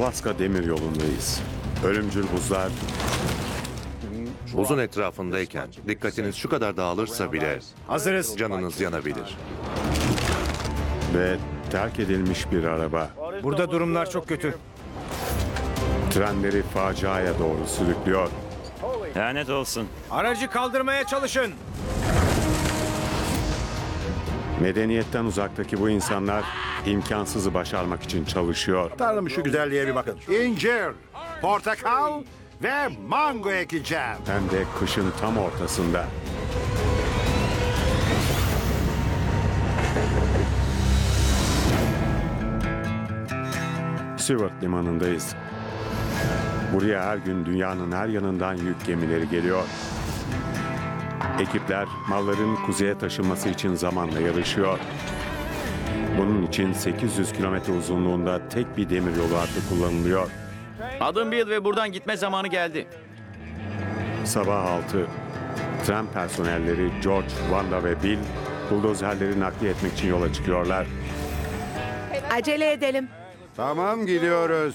Alaska Demiryolu'ndayız. Ölümcül buzlar Buzun etrafındayken dikkatiniz şu kadar dağılırsa bile Hazırız. canınız yanabilir. ve terk edilmiş bir araba Burada durumlar çok kötü. trenleri faciaya doğru sürüklüyor. Lanet olsun. Aracı kaldırmaya çalışın. Medeniyetten uzaktaki bu insanlar imkansızı başarmak için çalışıyor. Tanrım şu güzelliğe bir bakın. İncir, portakal ve mango ekeceğim. Hem de kışın tam ortasında. Seward limanındayız. Buraya her gün dünyanın her yanından yük gemileri geliyor. Ekipler malların kuzeye taşınması için zamanla yarışıyor. Bunun için 800 kilometre uzunluğunda tek bir demiryolu hattı kullanılıyor. Adım Bill ve buradan gitme zamanı geldi. Sabah 6. Tren personelleri George, Wanda ve Bill buldozerleri nakliye etmek için yola çıkıyorlar. Acele edelim. Tamam gidiyoruz.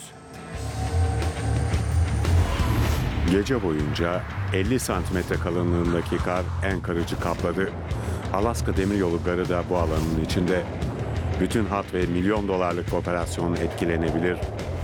Gece boyunca 50 santimetre kalınlığındaki kar Anchorage'ı kapladı. Alaska Demiryolu Garı da bu alanın içinde. Bütün hat ve milyon dolarlık operasyon etkilenebilir.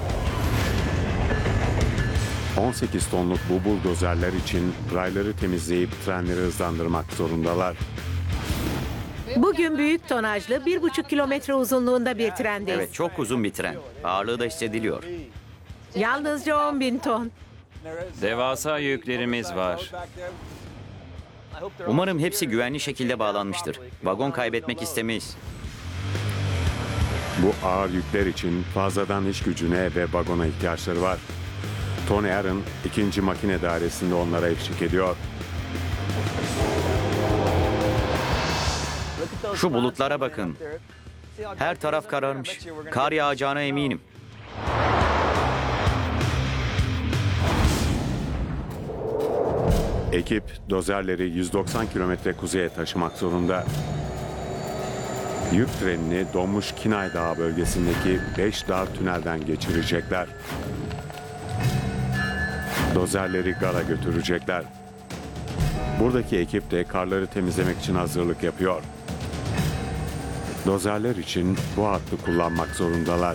18 tonluk bu buldozerler için rayları temizleyip trenleri hızlandırmak zorundalar. Bugün büyük tonajlı 1,5 kilometre uzunluğunda bir trendeyiz. Evet, çok uzun bir tren. Ağırlığı da hissediliyor. Yalnızca 10.000 ton. Devasa yüklerimiz var. Umarım hepsi güvenli şekilde bağlanmıştır. Vagon kaybetmek istemeyiz. Bu ağır yükler için fazladan iş gücüne ve vagona ihtiyaçları var. Tony Aaron 2. makine dairesinde onlara eşlik ediyor. Şu bulutlara bakın. Her taraf kararmış. Kar yağacağına eminim. Ekip dozerleri 190 kilometre kuzeye taşımak zorunda. Yük trenini donmuş Kenai Dağı bölgesindeki 5 dar tünelden geçirecekler. Dozerleri gara götürecekler. Buradaki ekip de karları temizlemek için hazırlık yapıyor. Dozerler için bu hattı kullanmak zorundalar.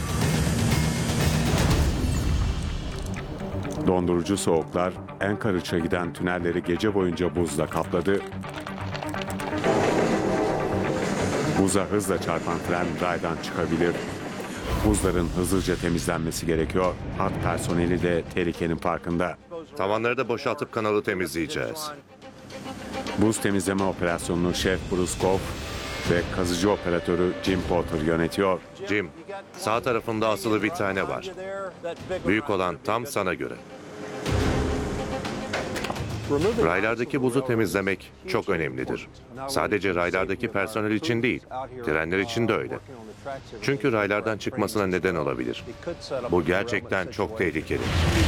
Dondurucu soğuklar Anchorage'a giden tünelleri gece boyunca buzla kapladı. Buza hızla çarpan tren raydan çıkabilir. Buzların hızlıca temizlenmesi gerekiyor. Hat personeli de tehlikenin farkında. Tavanları da boşaltıp kanalı temizleyeceğiz. Buz temizleme operasyonunu Şef Bruce Koch ve kazıcı operatörü Jim Porter yönetiyor. Jim, sağ tarafında asılı bir tane var. Büyük olan tam sana göre. Raylardaki buzu temizlemek çok önemlidir. Sadece raylardaki personel için değil, trenler için de öyle. Çünkü raylardan çıkmasına neden olabilir. Bu gerçekten çok tehlikeli.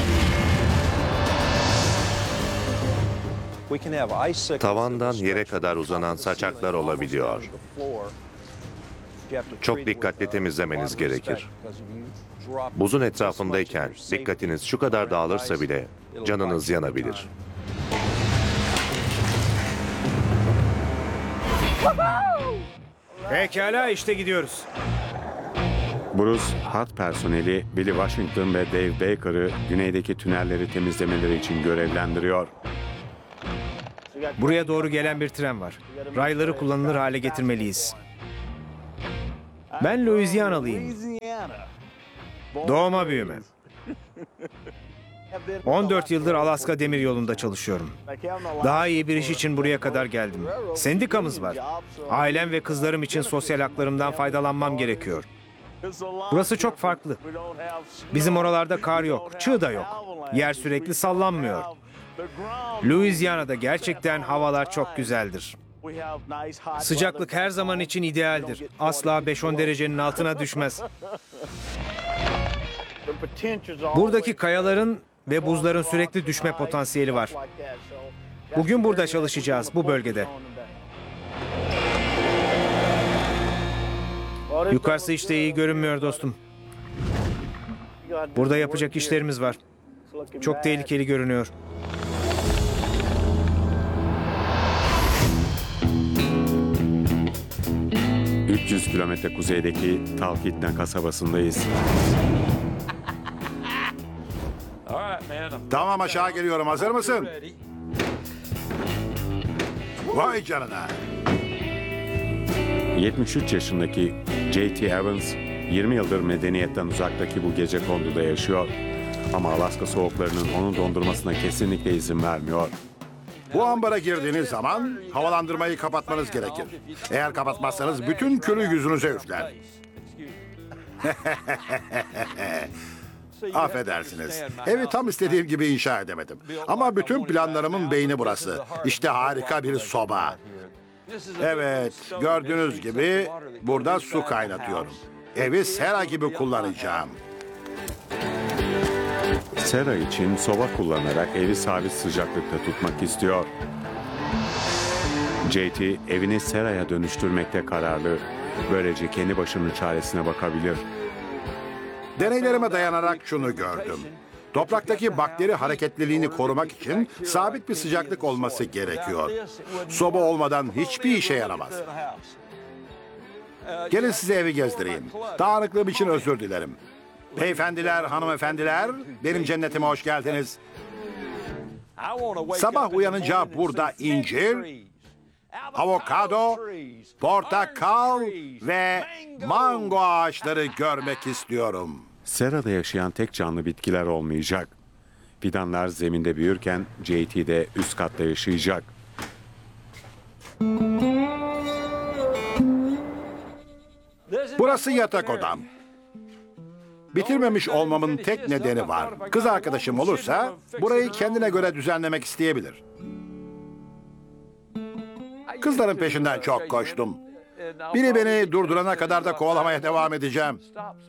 Tavandan yere kadar uzanan saçaklar olabiliyor. Çok dikkatli temizlemeniz gerekir. Buzun etrafındayken dikkatiniz şu kadar dağılırsa bile canınız yanabilir. Pekala işte gidiyoruz. Bruce, hat personeli Billy Washington ve Dave Baker'ı güneydeki tünelleri temizlemeleri için görevlendiriyor. Buraya doğru gelen bir tren var. Rayları kullanılır hale getirmeliyiz. Ben Louisianalıyım. Doğma büyüme. 14 yıldır Alaska Demiryolu'nda çalışıyorum. Daha iyi bir iş için buraya kadar geldim. Sendikamız var. Ailem ve kızlarım için sosyal haklarımdan faydalanmam gerekiyor. Burası çok farklı. Bizim oralarda kar yok, çığ da yok. Yer sürekli sallanmıyor. Louisiana'da gerçekten havalar çok güzeldir. Sıcaklık her zaman için idealdir. Asla 5-10 derecenin altına düşmez. Buradaki kayaların ve buzların sürekli düşme potansiyeli var. Bugün burada çalışacağız, bu bölgede. Yukarısı işte iyi görünmüyor dostum. Burada yapacak işlerimiz var. Çok tehlikeli görünüyor. ...300 kilometre kuzeydeki Talkeetna kasabasındayız. Tamam, aşağı geliyorum. Hazır mısın? Vay canına. 73 yaşındaki J.T. Evans, 20 yıldır medeniyetten uzaktaki bu gecekonduda yaşıyor. Ama Alaska soğuklarının onu dondurmasına kesinlikle izin vermiyor. Bu ambara girdiğiniz zaman havalandırmayı kapatmanız gerekir. Eğer kapatmazsanız bütün külü yüzünüze üfler. Affedersiniz. Evi tam istediğim gibi inşa edemedim. Ama bütün planlarımın beyni burası. İşte harika bir soba. Evet, gördüğünüz gibi burada su kaynatıyorum. Evi sera gibi kullanacağım. Sera için soba kullanarak evi sabit sıcaklıkta tutmak istiyor. J.T. evini seraya dönüştürmekte kararlı. Böylece kendi başının çaresine bakabilir. Deneylerime dayanarak şunu gördüm. Topraktaki bakteri hareketliliğini korumak için sabit bir sıcaklık olması gerekiyor. Soba olmadan hiçbir işe yaramaz. Gelin size evi gezdireyim. Dağınıklığım için özür dilerim. Beyefendiler, hanımefendiler, benim cennetime hoş geldiniz. Sabah uyanınca burada incir, avokado, portakal ve mango ağaçları görmek istiyorum. Serada yaşayan tek canlı bitkiler olmayacak. Fidanlar zeminde büyürken J.T. de üst katta yaşayacak. Burası yatak odam. Bitirmemiş olmamın tek nedeni var. Kız arkadaşım olursa burayı kendine göre düzenlemek isteyebilir. Kızların peşinden çok koştum. Biri beni durdurana kadar da kovalamaya devam edeceğim.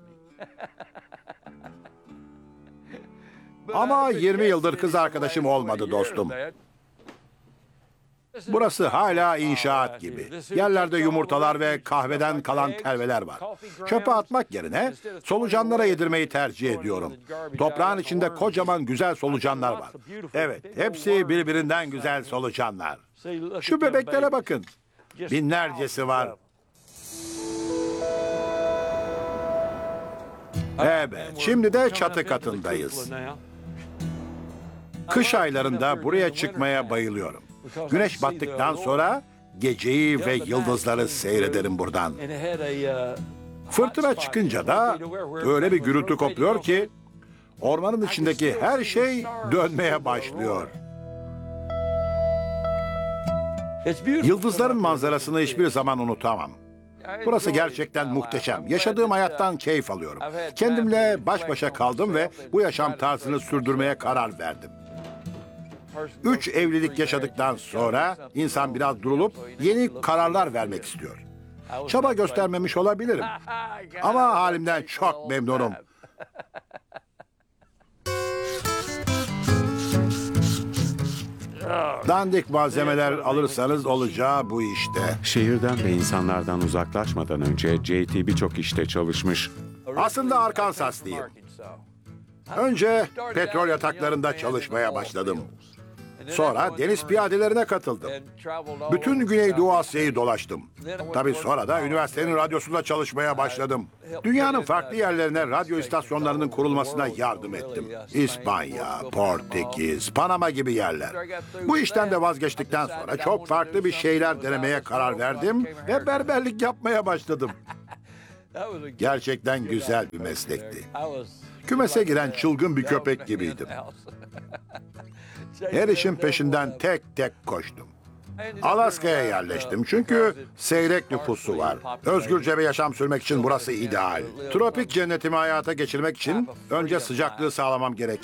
Ama 20 yıldır kız arkadaşım olmadı dostum. Burası hala inşaat gibi. Yerlerde yumurtalar ve kahveden kalan telveler var. Çöpe atmak yerine solucanlara yedirmeyi tercih ediyorum. Toprağın içinde kocaman güzel solucanlar var. Evet, hepsi birbirinden güzel solucanlar. Şu bebeklere bakın. Binlercesi var. Evet, şimdi de çatı katındayız. Kış aylarında buraya çıkmaya bayılıyorum. Güneş battıktan sonra geceyi ve yıldızları seyrederim buradan. Fırtına çıkınca da öyle bir gürültü kopuyor ki ormanın içindeki her şey dönmeye başlıyor. Yıldızların manzarasını hiçbir zaman unutamam. Burası gerçekten muhteşem. Yaşadığım hayattan keyif alıyorum. Kendimle baş başa kaldım ve bu yaşam tarzını sürdürmeye karar verdim. 3 evlilik yaşadıktan sonra insan biraz durulup yeni kararlar vermek istiyor. Çaba göstermemiş olabilirim. Ama halimden çok memnunum. Dandik malzemeler alırsanız olacağı bu işte. Şehirden ve insanlardan uzaklaşmadan önce J.T. birçok işte çalışmış. Aslında Arkansaslıyım. Önce petrol yataklarında çalışmaya başladım. Sonra deniz piyadelerine katıldım. Bütün Güneydoğu Asya'yı dolaştım. Tabii sonra da üniversitenin radyosunda çalışmaya başladım. Dünyanın farklı yerlerine radyo istasyonlarının kurulmasına yardım ettim. İspanya, Portekiz, Panama gibi yerler. Bu işten de vazgeçtikten sonra çok farklı bir şeyler denemeye karar verdim ve berberlik yapmaya başladım. Gerçekten güzel bir meslekti. Kümese giren çılgın bir köpek gibiydim. Her işin peşinden tek tek koştum. Alaska'ya yerleştim çünkü seyrek nüfusu var. Özgürce bir yaşam sürmek için burası ideal. Tropik cennetimi hayata geçirmek için önce sıcaklığı sağlamam gerek.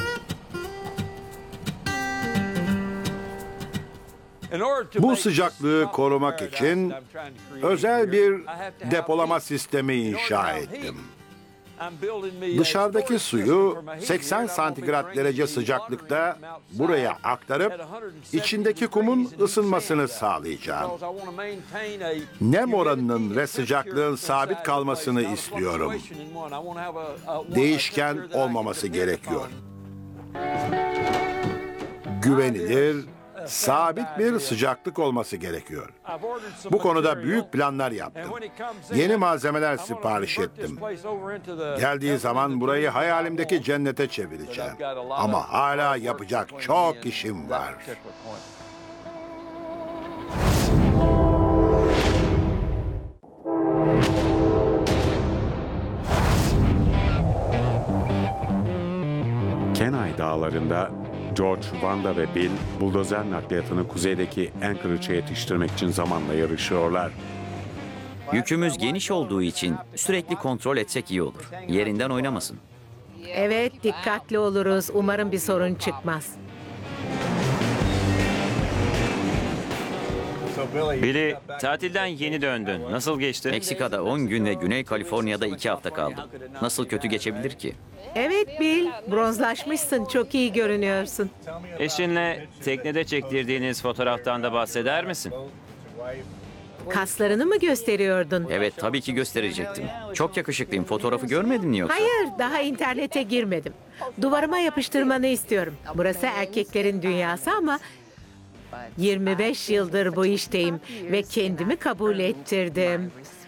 Bu sıcaklığı korumak için özel bir depolama sistemi inşa ettim. Dışarıdaki suyu 80 santigrat derece sıcaklıkta buraya aktarıp içindeki kumun ısınmasını sağlayacağım. Nem oranının ve sıcaklığın sabit kalmasını istiyorum. Değişken olmaması gerekiyor. Güvenilir, sabit bir sıcaklık olması gerekiyor. Bu konuda büyük planlar yaptım. Yeni malzemeler sipariş ettim. Geldiği zaman burayı hayalimdeki cennete çevireceğim. Ama hala yapacak çok işim var. Kenai Dağları'nda George, Wanda ve Bill buldozer nakliyatını kuzeydeki Anchorage'a yetiştirmek için zamanla yarışıyorlar. Yükümüz geniş olduğu için sürekli kontrol etsek iyi olur. Yerinden oynamasın. Evet, dikkatli oluruz. Umarım bir sorun çıkmaz. Billy, tatilden yeni döndün. Nasıl geçti? Meksika'da 10 gün ve Güney Kaliforniya'da 2 hafta kaldım. Nasıl kötü geçebilir ki? Evet Bill, bronzlaşmışsın. Çok iyi görünüyorsun. Eşinle teknede çektirdiğiniz fotoğraftan da bahseder misin? Kaslarını mı gösteriyordun? Evet, tabii ki gösterecektim. Çok yakışıklıyım. Fotoğrafı görmedin mi yoksa? Hayır, daha internete girmedim. Duvarıma yapıştırmanı istiyorum. Burası erkeklerin dünyası ama 25 yıldır bu işteyim ve kendimi kabul ettirdim.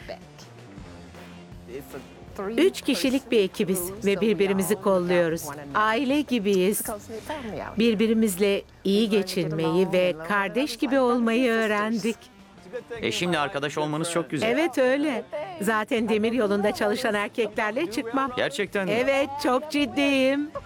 3 kişilik bir ekibiz ve birbirimizi kolluyoruz. Aile gibiyiz. Birbirimizle iyi geçinmeyi ve kardeş gibi olmayı öğrendik. Eşimle arkadaş olmanız çok güzel. Evet öyle. Zaten demir yolunda çalışan erkeklerle çıkmam. Gerçekten mi? Evet, çok ciddiyim.